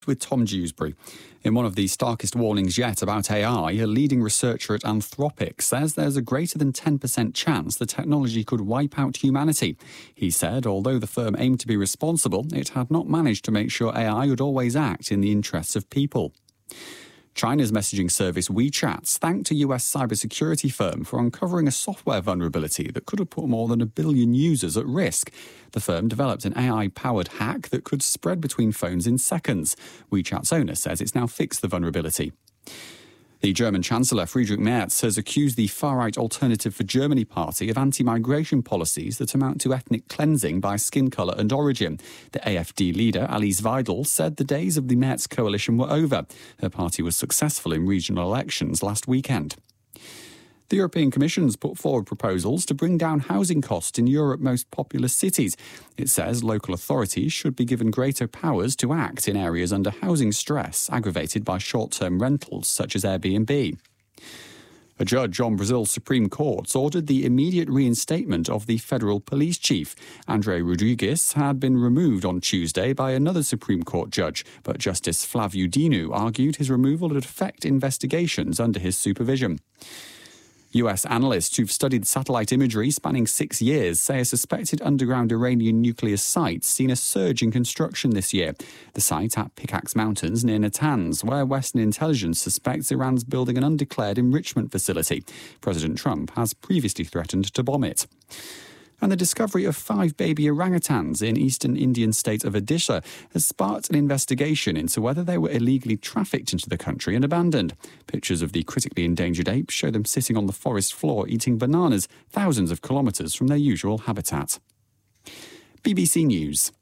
with Tom Dewsbury. In one of the starkest warnings yet about AI, a leading researcher at Anthropic says there's a greater than 10% chance the technology could wipe out humanity. He said although the firm aimed to be responsible, it had not managed to make sure AI would always act in the interests of people. China's messaging service WeChat thanked a US cybersecurity firm for uncovering a software vulnerability that could have put more than 1 billion users at risk. The firm developed an AI-powered hack that could spread between phones in seconds. WeChat's owner says it's now fixed the vulnerability. The German Chancellor Friedrich Merz has accused the far-right Alternative for Germany party of anti-migration policies that amount to ethnic cleansing by skin colour and origin. The AfD leader, Alice Weidel, said the days of the Merz coalition were over. Her party was successful in regional elections last weekend. The European Commission's put forward proposals to bring down housing costs in Europe's most populous cities. It says local authorities should be given greater powers to act in areas under housing stress aggravated by short-term rentals such as Airbnb. A judge on Brazil's Supreme Court ordered the immediate reinstatement of the federal police chief. André Rodrigues had been removed on Tuesday by another Supreme Court judge, but Justice Flávio Dino argued his removal would affect investigations under his supervision. US analysts who've studied satellite imagery spanning 6 years say a suspected underground Iranian nuclear site's seen a surge in construction this year. The site at Pickaxe Mountains near Natanz, where Western intelligence suspects Iran's building an undeclared enrichment facility. President Trump has previously threatened to bomb it. And the discovery of 5 baby orangutans in eastern Indian state of Odisha has sparked an investigation into whether they were illegally trafficked into the country and abandoned. Pictures of the critically endangered apes show them sitting on the forest floor eating bananas thousands of kilometres from their usual habitat. BBC News.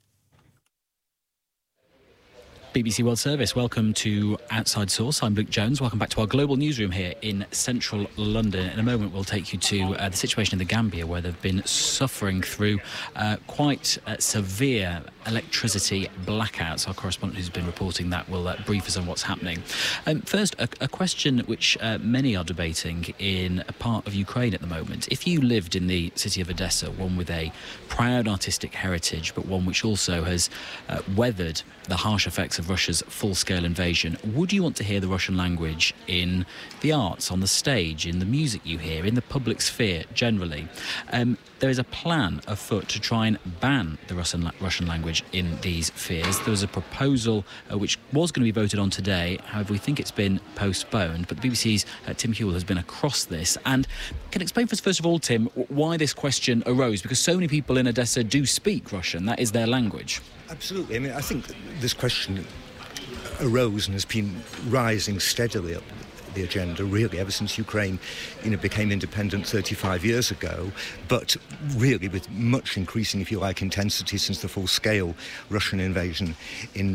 BBC World Service, welcome to Outside Source. I'm Luke Jones. Welcome back to our global newsroom here in central London. In a moment, we'll take you to the situation in the Gambia, where they've been suffering through quite severe electricity blackouts. Our correspondent who's been reporting that will brief us on what's happening. First, a question which many are debating in a part of Ukraine at the moment. If you lived in the city of Odessa, one with a proud artistic heritage, but one which also has weathered the harsh effects of Russia's full-scale invasion, would you want to hear the Russian language in the arts, on the stage, in the music you hear, in the public sphere generally? There is a plan afoot to try and ban the Russian language in these spheres. There was a proposal which was going to be voted on today. However, we think it's been postponed. But the BBC's Tim Hewell has been across this and can explain for us, first of all, Tim, why this question arose, because so many people in Odessa do speak Russian. That is their language. Absolutely. I mean, I think this question arose and has been rising steadily up the agenda, really, ever since Ukraine, became independent 35 years ago, but really with much increasing, if you like, intensity since the full-scale Russian invasion in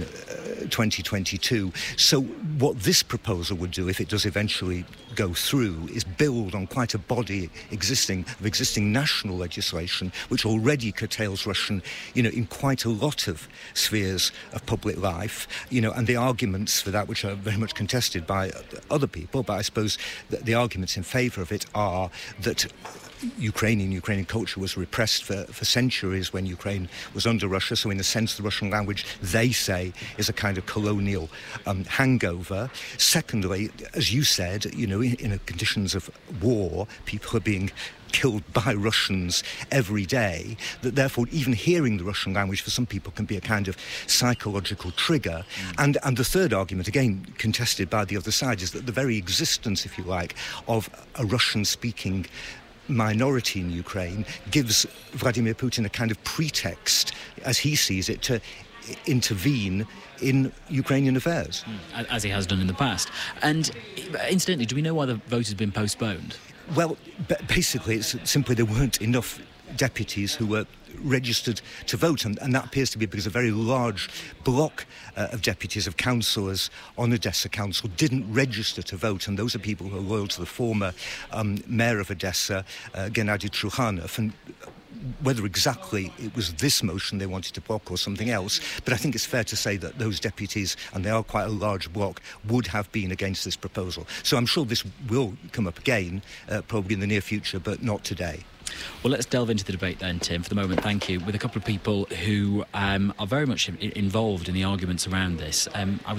2022. So what this proposal would do, if it does eventually go through, is build on quite a body of existing national legislation, which already curtails Russian, in quite a lot of spheres of public life, and the arguments for that, which are very much contested by other people, but I suppose that the arguments in favour of it are that Ukrainian culture was repressed for centuries when Ukraine was under Russia. So in a sense, the Russian language, they say, is a kind of colonial hangover. Secondly, as you said, in conditions of war, people are being killed by Russians every day, that therefore even hearing the Russian language for some people can be a kind of psychological trigger. And the third argument, again contested by the other side, is that the very existence, if you like, of a Russian-speaking minority in Ukraine gives Vladimir Putin a kind of pretext, as he sees it, to intervene in Ukrainian affairs. As he has done in the past. And incidentally, do we know why the vote has been postponed? Well, basically, it's simply there weren't enough deputies who were registered to vote, and that appears to be because a very large block of deputies, of councillors on Odessa Council didn't register to vote, and those are people who are loyal to the former mayor of Odessa, Gennady Trukhanov, and whether exactly it was this motion they wanted to block or something else, but I think it's fair to say that those deputies, and they are quite a large block, would have been against this proposal. So I'm sure this will come up again, probably in the near future, but not today. Well, let's delve into the debate then, Tim. For the moment, thank you. With a couple of people who are very much involved in the arguments around this. I was